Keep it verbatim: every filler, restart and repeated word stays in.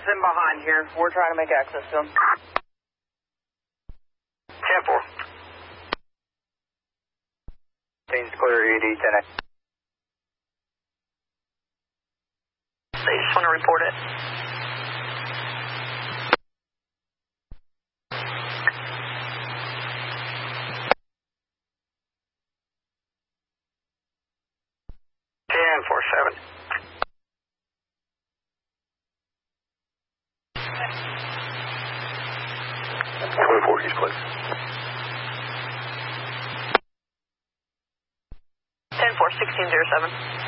in behind here. We're trying to make access to him. ten four. Things clear, E D ten eight. They just want to report it. ten four seven. twenty-four, he's clear. ten four, sixteen zero seven.